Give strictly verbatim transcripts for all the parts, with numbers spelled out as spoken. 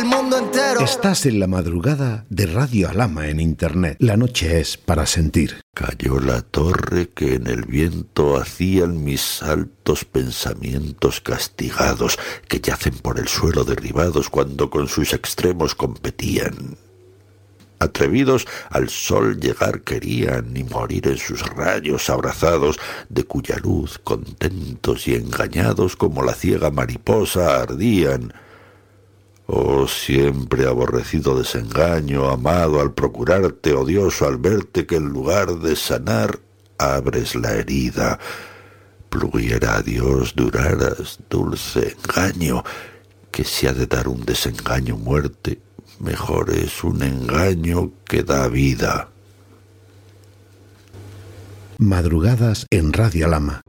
el mundo entero. Estás en la madrugada de Radio Alhama en Internet. La noche es para sentir. Cayó la torre que en el viento hacían mis altos pensamientos castigados, que yacen por el suelo derribados cuando con sus extremos competían. Atrevidos al sol llegar querían y morir en sus rayos abrazados, de cuya luz contentos y engañados como la ciega mariposa ardían. Oh, siempre aborrecido desengaño, amado al procurarte, odioso al verte que en lugar de sanar abres la herida. Pluguiera a Dios duraras, dulce engaño, que si ha de dar un desengaño muerte, mejor es un engaño que da vida. Madrugadas en Radio Alhama.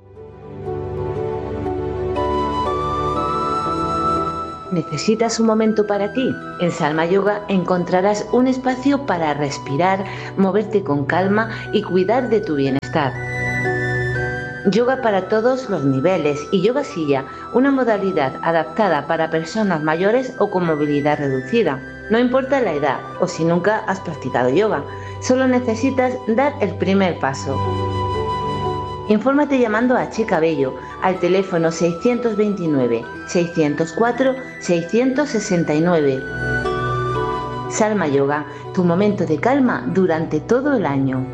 ¿Necesitas un momento para ti? En Salma Yoga encontrarás un espacio para respirar, moverte con calma y cuidar de tu bienestar. Yoga para todos los niveles y Yoga Silla, una modalidad adaptada para personas mayores o con movilidad reducida. No importa la edad o si nunca has practicado yoga, solo necesitas dar el primer paso. Infórmate llamando a Che Cabello al teléfono seiscientos veintinueve, seiscientos cuatro, seiscientos sesenta y nueve. Salma Yoga, tu momento de calma durante todo el año.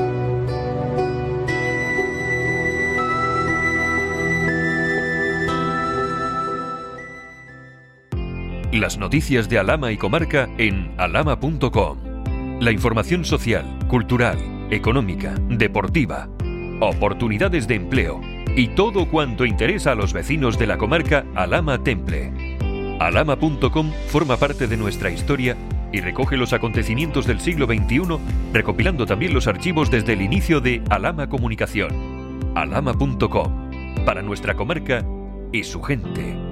Las noticias de Alhama y comarca en alhama punto com. La información social, cultural, económica, deportiva, oportunidades de empleo y todo cuanto interesa a los vecinos de la comarca Alhama Temple. alhama punto com forma parte de nuestra historia y recoge los acontecimientos del siglo veintiuno, recopilando también los archivos desde el inicio de Alhama Comunicación. alhama punto com, para nuestra comarca y su gente.